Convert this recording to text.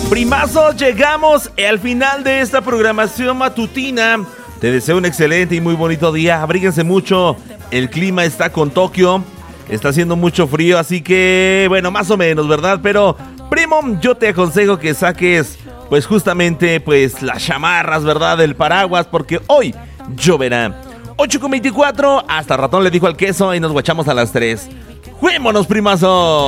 Primazos, llegamos al final de esta programación matutina. Te deseo un excelente y muy bonito día. Abríguense mucho. El clima está con Tokio. Está haciendo mucho frío, así que, bueno, más o menos, ¿verdad? Pero, primo, yo te aconsejo que saques, pues, justamente, pues, las chamarras, ¿verdad? El paraguas, porque hoy lloverá. 8:24, hasta ratón le dijo al queso y nos guachamos a las 3. ¡Juémonos, primazos!